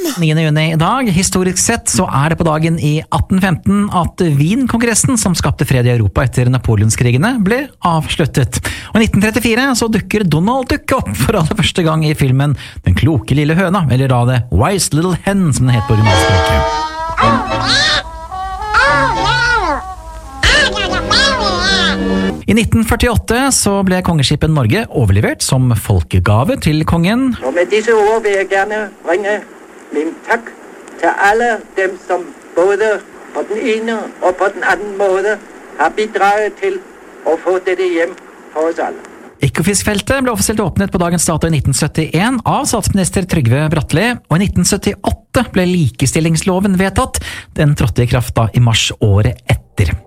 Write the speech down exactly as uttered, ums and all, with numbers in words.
niende juni i dag. Historisk sett så er det på dagen i atten femten at Wien-kongressen, som skapte fred i Europa etter Napoleonskrigene, ble avsluttet. Og i nitten trettifire så dukker Donald Duck opp for aller første gang i filmen Den kloke lille høna, eller da det Wise Little Hen, som den het på originalspråket. I nitten førtiåtte så ble kongeskipet Norge overlevert som folkegave til kongen. Og med disse ord vil jeg gjerne bringe min takk til alle dem som både på den ene og på den andre måte har bidraget til å få dette hjem for oss alle. Ekofiskfeltet ble offisielt åpnet på dagens dato i nitten syttien av statsminister Trygve Bratteli, og i nitten syttiåtte ble likestillingsloven vedtatt. Den trådte i kraft da i mars året etter.